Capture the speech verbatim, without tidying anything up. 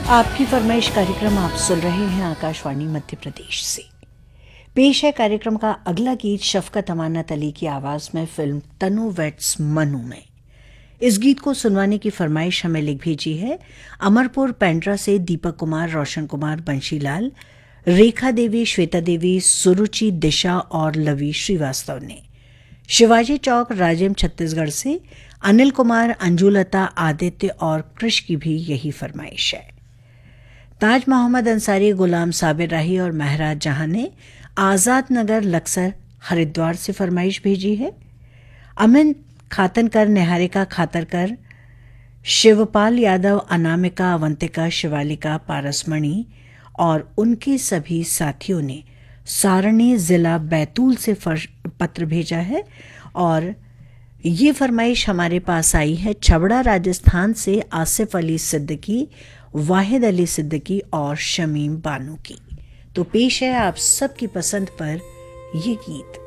आपकी फरमाइश कार्यक्रम आप सुन रहे हैं आकाशवाणी मध्य प्रदेश से। पेश है कार्यक्रम का अगला गीत शफकत अमानत अली की आवाज में फिल्म तनु वेट्स मनु में। इस गीत को सुनवाने की फरमाइश हमें लिख भेजी है अमरपुर पेंड्रा से दीपक कुमार, रोशन कुमार, बंशीलाल, रेखा देवी, श्वेता देवी, सुरुचि, दिशा और लवी श्रीवास्तव ने। शिवाजी चौक राजेम छत्तीसगढ़ से अनिल कुमार, अंजुलता, आदित्य और कृष की भी यही फरमाइश है। ताज मोहम्मद अंसारी, गुलाम साबिर राही और महराज जहां ने आजाद नगर लक्सर हरिद्वार से फरमाइश भेजी है। अमिन खातनकर, निहारिका खातरकर, शिवपाल यादव, अनामिका, अवंतिका, शिवालिका, पारसमणि और उनके सभी साथियों ने सारणी जिला बैतूल से पत्र भेजा है। और ये फरमाइश हमारे पास आई है छबड़ा राजस्थान से आसिफ अली सिद्दीकी, वाहिद अली सिद्दीकी और शमीम बानू की। तो पेश है आप सबकी पसंद पर ये गीत।